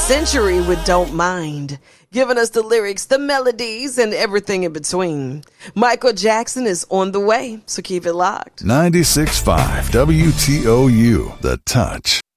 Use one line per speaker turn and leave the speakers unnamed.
century with Don't Mind, giving us the lyrics, the melodies, and everything in between. Michael Jackson is on the way, so keep it locked.
96.5 WTOU, The Touch.